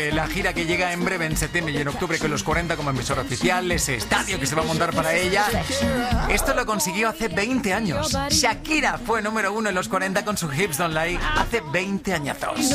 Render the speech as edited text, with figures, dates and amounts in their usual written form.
La gira que llega en breve en septiembre y en octubre con los 40 como emisora oficial, ese estadio que se va a montar para ella. Esto lo consiguió hace 20 años. Shakira fue número 1 en los 40 con su Hips Don't Lie hace 20 añazos.